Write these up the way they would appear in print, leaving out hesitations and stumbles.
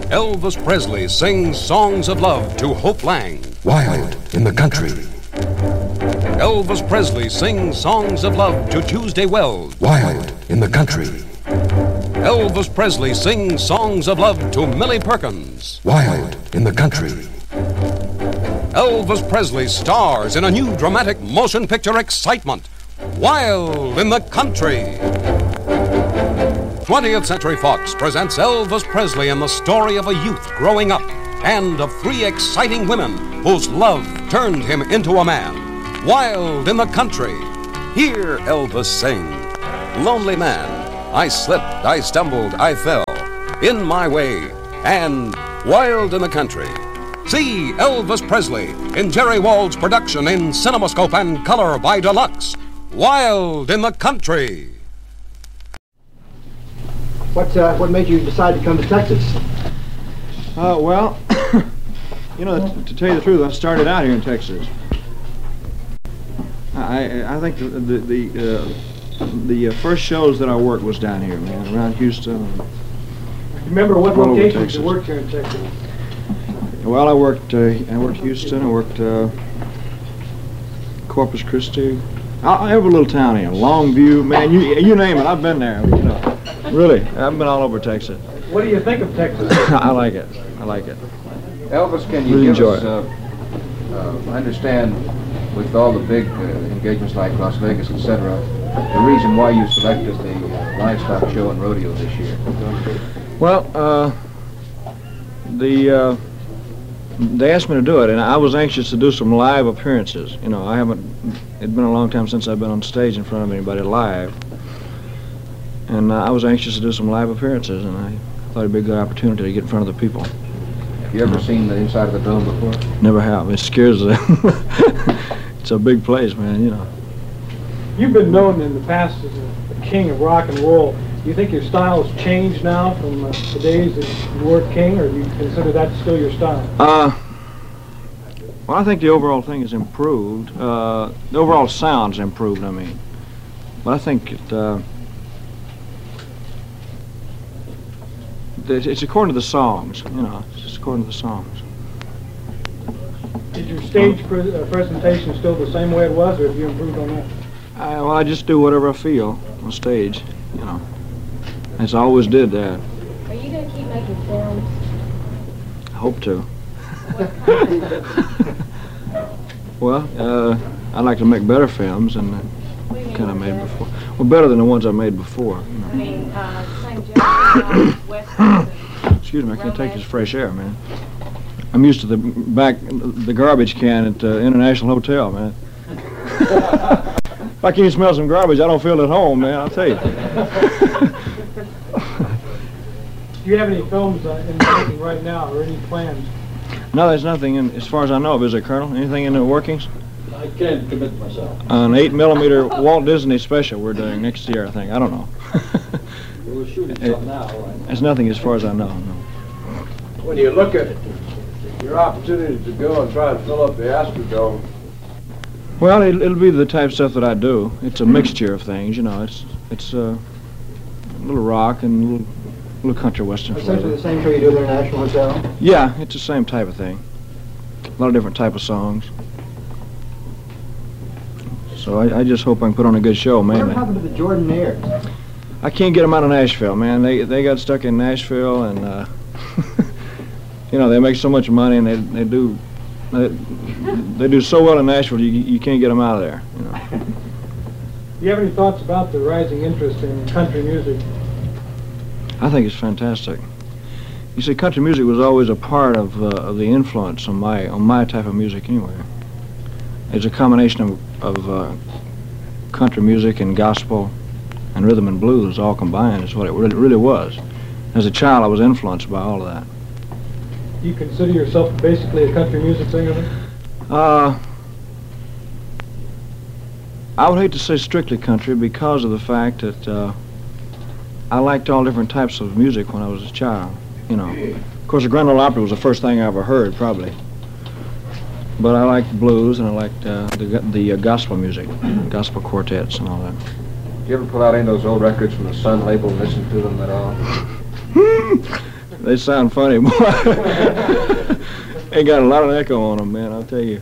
Elvis Presley sings songs of love to Hope Lang. Wild in the country. Elvis Presley sings songs of love to Tuesday Wells. Wild in the country. Elvis Presley sings songs of love to Millie Perkins. Wild in the country. Elvis Presley stars in a new dramatic motion picture excitement, Wild in the Country. 20th Century Fox presents Elvis Presley in the story of a youth growing up and of three exciting women whose love turned him into a man. Wild in the Country. Hear Elvis sing. Lonely man, I slipped, I stumbled, I fell, in my way, and Wild in the Country. See Elvis Presley in Jerry Wald's production in CinemaScope and Color by Deluxe. Wild in the Country. What made you decide to come to Texas? Well, you know, to tell you the truth, I started out here in Texas. I think the first shows that I worked was down here, man, around Houston. Remember what locations you worked here in Texas? Well, I worked Houston. I worked Corpus Christi. Every little town here, Longview, man, you name it, I've been there. You know, really, I've been all over Texas. What do you think of Texas? I like it. I like it. Elvis, can you really give us, I understand with all the big engagements like Las Vegas, etc., the reason why you selected the livestock show and rodeo this year? Well, they asked me to do it, and I was anxious to do some live appearances. You know, it'd been a long time since I've been on stage in front of anybody live. And I was anxious to do some live appearances, and I thought it'd be a good opportunity to get in front of the people. Have you ever seen the inside of the dome before? Never have. It scares them. It's a big place, man, you know. You've been known in the past as the king of rock and roll. Do you think your style has changed now from the days that you were king, or do you consider that still your style? Well, I think the overall thing has improved. The overall sound's improved, I mean. But I think it's according to the songs, you know. It's just according to the songs. Is your stage presentation still the same way it was, or have you improved on that? Well, I just do whatever I feel on stage, you know. As I always did that. Are you going to keep making films? I hope to. Well, I'd like to make better films than the kind I made before. Well, better than the ones I made before. You know. I mean, same genre, Western. Excuse me, I can't take this fresh air, man. I'm used to the garbage can at the International Hotel, man. If I can't smell some garbage, I don't feel at home, man, I'll tell you. Do you have any films in the making right now, or any plans? No, there's nothing in, as far as I know of, is there, Colonel? Anything in the workings? I can't commit myself. An 8mm Walt Disney special we're doing next year, I think. I don't know. We're shooting some now, right? There's nothing as far as I know, no. When you look at your opportunity to go and try and fill up the Astrodome. Well, it'll be the type of stuff that I do. It's a mixture of things, you know. It's a little rock and a little country western flavor. Essentially the same show you do at the National Hotel? Yeah, it's the same type of thing. A lot of different type of songs. So I just hope I can put on a good show, mainly. What happened to the Jordanaires? I can't get them out of Nashville, man. They got stuck in Nashville, and you know, they make so much money, and they do so well in Nashville. You can't get them out of there. You know. Do you have any thoughts about the rising interest in country music? I think it's fantastic. You see, country music was always a part of the influence on my type of music, anyway. It's a combination of country music and gospel and rhythm and blues all combined. Is what it really was. As a child, I was influenced by all of that. Do you consider yourself basically a country music singer then? I would hate to say strictly country because of the fact that I liked all different types of music when I was a child, you know. Of course, the Grand Ole Opry was the first thing I ever heard, probably. But I liked blues, and I liked the gospel music, gospel quartets and all that. Do you ever pull out any of those old records from the Sun label and listen to them at all? They sound funny, boy. They got a lot of echo on them, man, I'll tell you.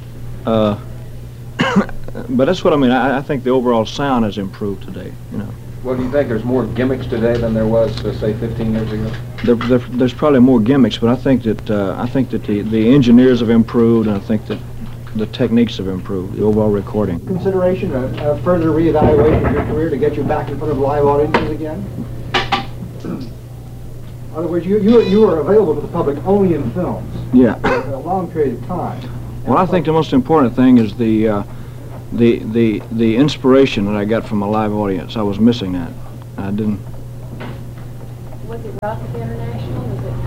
But that's what I mean. I think the overall sound has improved today, you know. Well, do you think there's more gimmicks today than there was, say, 15 years ago? There's probably more gimmicks, but I think that the engineers have improved, and I think that the techniques have improved, the overall recording. Consideration, a further reevaluation of your career to get you back in front of live audiences again? In other words, you were available to the public only in films. Yeah. For a long period of time. Well, I think the most important thing is the inspiration that I got from a live audience. I was missing that. I didn't. Was it rough at the International? Was it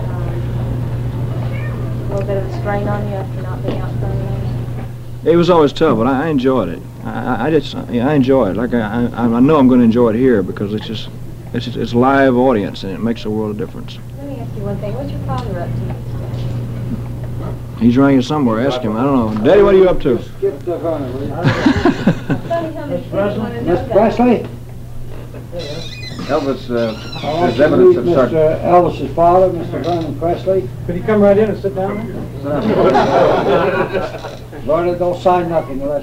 a little bit of a strain on you after not being out front enough? It was always tough, but I enjoyed it. I enjoy it. Like I know I'm going to enjoy it here because it's live audience and it makes a world of difference. Let me ask you one thing. What's your father up to these days? He's around here somewhere. Ask him. I don't know. Daddy, what are you up to? Skip the honey, will you? Mr. Presley? Elvis, I want there's you to evidence meet of Mr. Elvis's father, Mr. Vernon Presley. Could he come right in and sit down? Vernon, don't sign nothing unless I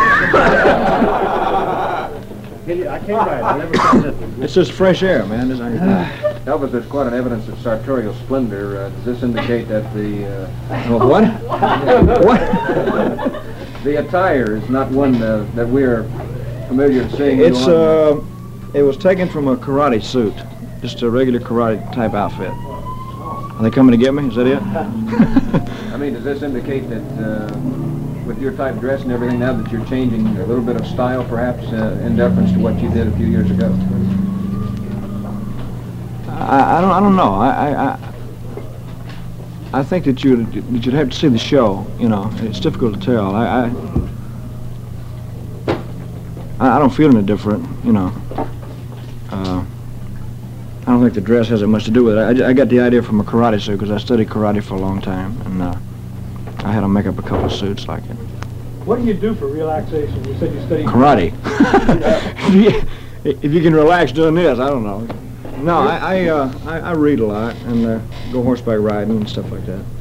check. I can't write. I never signed it. It's just fresh air, man. Elvis, there's quite an evidence of sartorial splendor. Does this indicate that the What? What? the attire is not one that we're familiar with seeing? It's it was taken from a karate suit, just a regular karate type outfit. Are they coming to get me? Is that it? I mean, does this indicate that with your type dress and everything now that you're changing a little bit of style, perhaps in deference to what you did a few years ago? I don't know. I think that you'd have to see the show. You know, it's difficult to tell. I don't feel any different. You know. I don't think the dress has that much to do with it. I got the idea from a karate suit because I studied karate for a long time, and I had to make up a couple of suits like it. What do you do for relaxation? You said you studied Karate. If you can relax doing this, I don't know. No, I read a lot and go horseback riding and stuff like that.